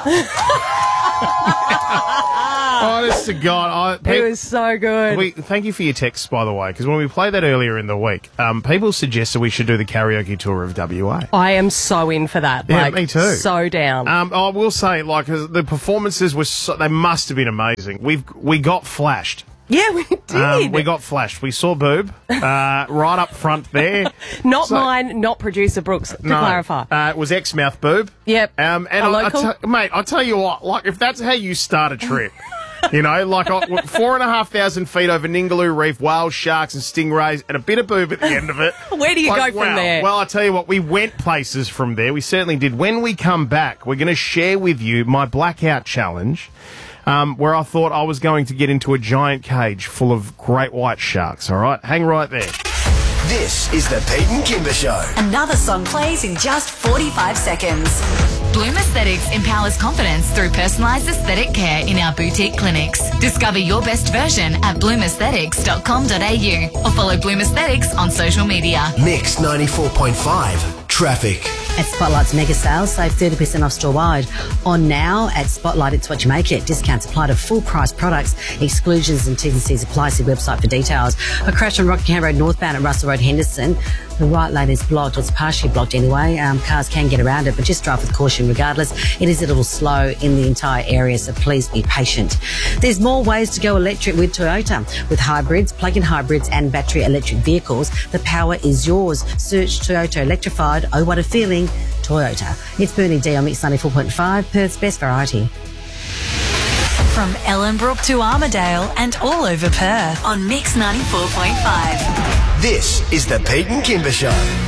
Honest to God. It was so good. Thank you for your texts, by the way, because when we played that earlier in the week, people suggested we should do the karaoke tour of WA. I am so in for that. Yeah, me too. So down. I will say, the performances were they must have been amazing. We got flashed. Yeah, we did. We got flashed. We saw boob right up front there. Not mine, not producer Brooks, to clarify. It was ex-mouth boob. Yep. And mate, I tell you what, if that's how you start a trip, 4,500 feet over Ningaloo Reef, whales, sharks and stingrays, and a bit of boob at the end of it. Where do you go from there? Well, I tell you what, we went places from there. We certainly did. When we come back, we're going to share with you my blackout challenge. Where I thought I was going to get into a giant cage full of great white sharks, all right? Hang right there. This is the Pete and Kimber Show. Another song plays in just 45 seconds. Bloom Aesthetics empowers confidence through personalised aesthetic care in our boutique clinics. Discover your best version at bloomaesthetics.com.au or follow Bloom Aesthetics on social media. Mix 94.5. Traffic. At Spotlight's mega sales, save 30% off store-wide. On now at Spotlight, it's what you make it. Discounts apply to full-price products. Exclusions and T's and C's apply. See website for details. A crash on Rockingham Road northbound at Russell Road, Henderson. The right lane is blocked. It's partially blocked anyway. Cars can get around it, but just drive with caution regardless. It is a little slow in the entire area, so please be patient. There's more ways to go electric with Toyota. With hybrids, plug-in hybrids and battery electric vehicles, the power is yours. Search Toyota Electrified. Oh, what a feeling. Toyota. It's Bernie D on Mix 94.5, Perth's best variety. From Ellenbrook to Armidale and all over Perth on Mix 94.5. This is the Pete and Kimber Show.